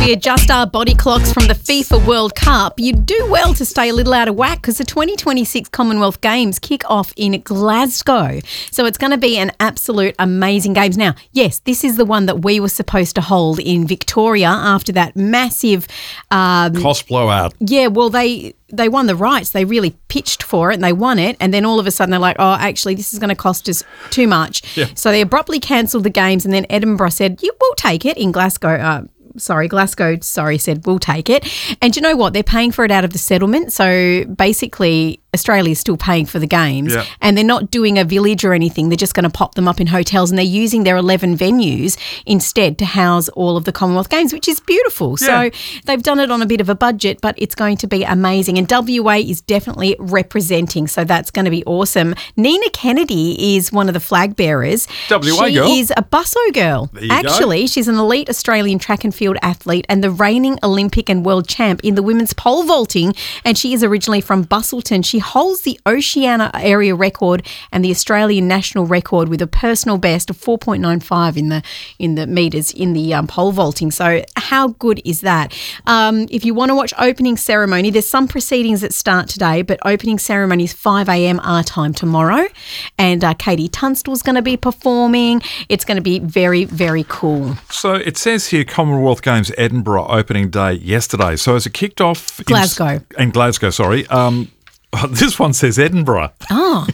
we adjust our body clocks from the FIFA World Cup, you do well to stay a little out of whack because the 2026 Commonwealth Games kick off in Glasgow. So it's going to be an absolute amazing Games. Now, yes, this is the one that we were supposed to hold in Victoria after that massive... cost blowout. Yeah, well, they won the rights. They really pitched for it and they won it. And then all of a sudden they're like, oh, actually, this is going to cost us too much. Yeah. So they abruptly cancelled the Games, and then Edinburgh said, we'll take it in Glasgow. Glasgow said, we'll take it. And you know what? They're paying for it out of the settlement. So basically, Australia's still paying for the Games, and they're not doing a village or anything. They're just going to pop them up in hotels, and they're using their 11 venues instead to house all of the Commonwealth Games, which is beautiful. Yeah. So they've done it on a bit of a budget, but it's going to be amazing. And WA is definitely representing, so that's going to be awesome. Nina Kennedy is one of the flag bearers. WA girl. She is a busso girl. There you go. Actually, she's an elite Australian track and field athlete and the reigning Olympic and world champ in the women's pole vaulting, and she is originally from Busselton. She holds the Oceania area record and the Australian national record with a personal best of 4.95 in the metres in the pole vaulting. So how good is that? If you want to watch opening ceremony, there's some proceedings that start today, but opening ceremony is 5 a.m. our time tomorrow, and Katie Tunstall's going to be performing. It's going to be very, very cool. So it says here Commonwealth Games Edinburgh opening day yesterday. So has it kicked off? Glasgow. In Glasgow, sorry. This one says Edinburgh. Oh,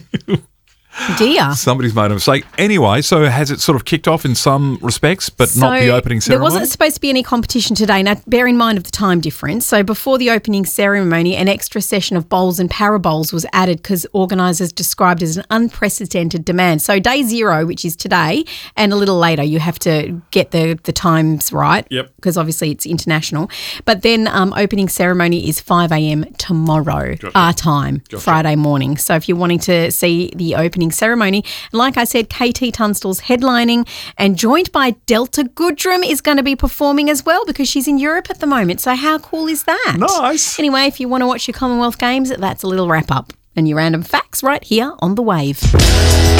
dear. Somebody's made a mistake. Anyway, so has it sort of kicked off in some respects, but not the opening ceremony? There wasn't supposed to be any competition today. Now, bear in mind of the time difference. So before the opening ceremony, an extra session of bowls and parabowls was added because organisers described it as an unprecedented demand. So day zero, which is today, and a little later, you have to get the times right. Yep. Because obviously it's international. But then opening ceremony is 5 a.m. tomorrow, our time, Friday morning. So if you're wanting to see the opening ceremony, like I said, KT Tunstall's headlining, and joined by Delta Goodrum is going to be performing as well because she's in Europe at the moment. So how cool is that? Nice. Anyway, if you want to watch your Commonwealth Games, that's a little wrap up and your random facts right here on The Wave.